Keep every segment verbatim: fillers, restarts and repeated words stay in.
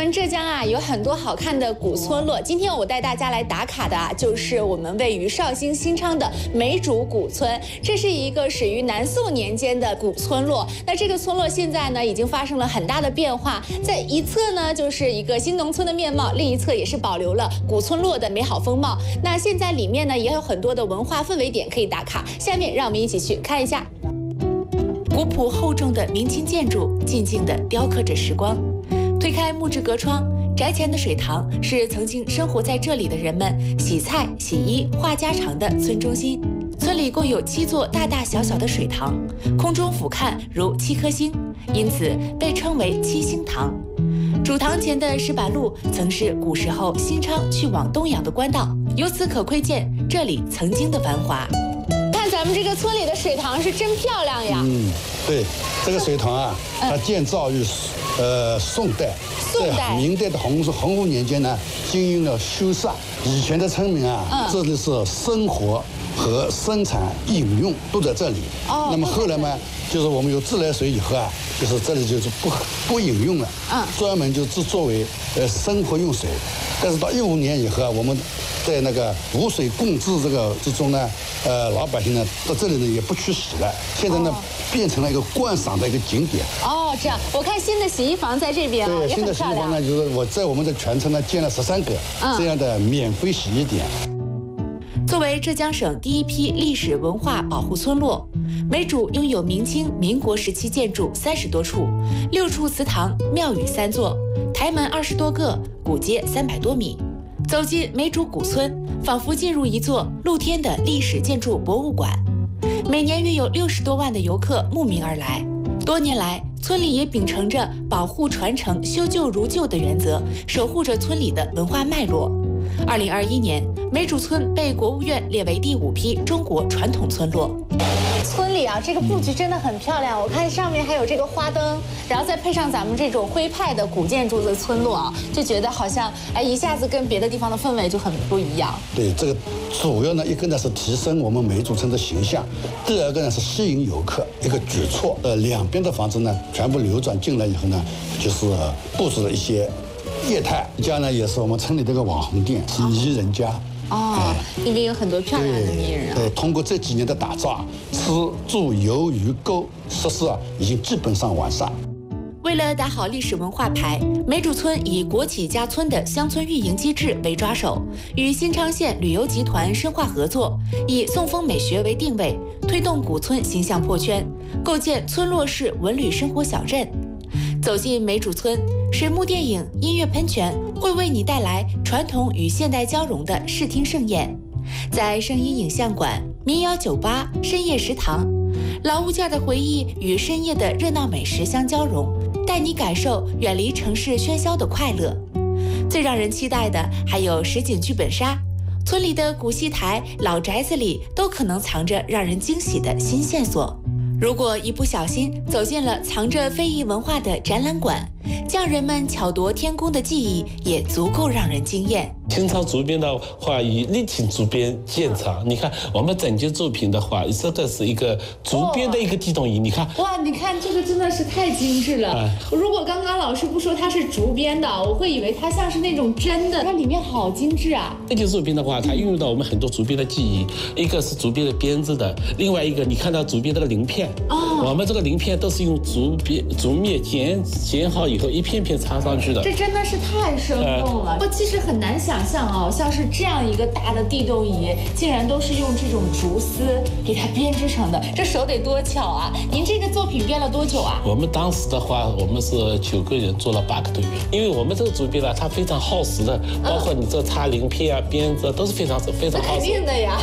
们浙江啊有很多好看的古村落，今天我带大家来打卡的啊，就是我们位于绍兴新昌的梅主古村。这是一个始于南宋年间的古村落。那这个村落现在呢已经发生了很大的变化，在一侧呢就是一个新农村的面貌，另一侧也是保留了古村落的美好风貌。那现在里面呢也有很多的文化氛围点可以打卡，下面让我们一起去看一下。古朴厚重的明清建筑，静静地雕刻着时光。推开木质隔窗，宅前的水塘是曾经生活在这里的人们洗菜、洗衣、话家常的村中心。村里共有七座大大小小的水塘，空中俯瞰如七颗星，因此被称为七星塘。主塘前的石板路曾是古时候新昌去往东阳的官道，由此可窥见这里曾经的繁华。看咱们这个村里的水塘是真漂亮呀！ 嗯，对，这个水塘啊，它建造于呃宋代， 宋代明代的洪洪武年间呢，经营了修缮。以前的村民啊，嗯、这里是生活和生产、饮用都在这里。哦。那么后来嘛，就是我们有自来水以后啊，就是这里就是不不饮用了，嗯，专门就只作为呃生活用水。但是到一五年以后啊，我们在那个无水共治这个之中呢，呃，老百姓呢到这里呢也不去洗了，现在呢、哦、变成了一个观赏的一个景点。 哦，这样，我看新的洗衣房在这边啊， 对，新的洗衣房呢，就是我在我们的全村呢建了十三个、嗯、这样的免费洗衣点。 作为浙江省第一批历史文化保护村落，梅主拥有明清、民国时期建筑三十多处，六处祠堂、庙宇三座，台门二十多个，古街三百多米。走进梅主古村，仿佛进入一座露天的历史建筑博物馆。每年约有六十多万的游客慕名而来。多年来，村里也秉承着保护、传承、修旧如旧的原则，守护着村里的文化脉络。二零二一年，梅主村被国务院列为第五批中国传统村落。村里啊，这个布局真的很漂亮。我看上面还有这个花灯，然后再配上咱们这种徽派的古建筑的村落啊，就觉得好像哎，一下子跟别的地方的氛围就很不一样。 对，这个主要呢，一个呢是提升我们梅主村的形象，第二个呢是吸引游客，一个举措。呃，两边的房子呢全部流转进来以后呢，就是布置了一些业态。一家呢也是我们村里这个网红店，是宜人家。 哦，那边有很多漂亮的迷人啊。 对，通过这几年的打造啊，吃住游娱购设施啊，已经基本上完善。 为了打好历史文化牌，梅主村以国企家村的乡村运营机制为抓手，与新昌县旅游集团深化合作，以宋风美学为定位，推动古村形象破圈，构建村落式文旅生活小镇。走进梅主村，水幕电影、音乐喷泉会为你带来传统与现代交融的视听盛宴。在声音影像馆、民谣酒吧、深夜食堂，老物件的回忆与深夜的热闹美食相交融，带你感受远离城市喧嚣的快乐。最让人期待的还有实景剧本杀，村里的古戏台、老宅子里都可能藏着让人惊喜的新线索。如果一不小心走进了藏着非遗文化的展览馆，匠人们巧夺天工的技艺也足够让人惊艳。 清朝竹编的话以立体竹编见长，你看我们整件作品的话，这个是一个竹编的一个地动仪，你看， 哇，你看这个真的是太精致了。哎、如果刚刚老师不说它是竹编的，我会以为它像是那种真的，它里面好精致啊。 这件作品的话，它运用到我们很多竹编的技艺，一个是竹编的编织的，另外一个你看到竹编这个鳞片，哦，我们这个鳞片都是用竹编竹篾剪剪好以后一片片插上去的， 这真的是太生动了。我、呃、其实很难想象哦，像是这样一个大的地动仪，竟然都是用这种竹丝给它编织成的，这手得多巧啊！您这个作品编了多久啊？ 我们当时的话，我们是九个人做了八个多月，因为我们这个竹编呢，它非常耗时的，包括你这插鳞片啊、编织都是非常非常耗时。 肯定的呀。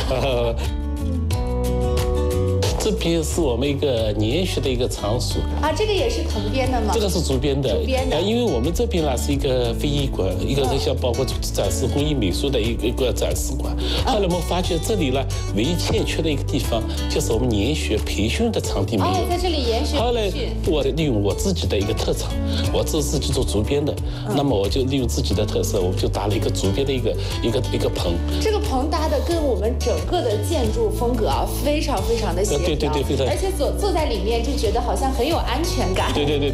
这边是我们一个年学的一个场所啊，这个也是藤编的吗？ 这个是竹编的， 竹编的。 因为我们这边呢是一个非遗馆，一个是像包括展示工艺美术的一个一个展示馆。后来我们发觉这里呢唯一欠缺的一个地方，就是我们研学培训的场地没有。 哦，在这里研学培训。 后来我利用我自己的一个特长，我自自己做竹编的，那么我就利用自己的特色，我就搭了一个竹编的一个一个一个棚。 这个棚搭的跟我们整个的建筑风格啊，非常非常的协调。 对对对，非常。 而且坐坐在里面就觉得好像很有安全感。 对对对。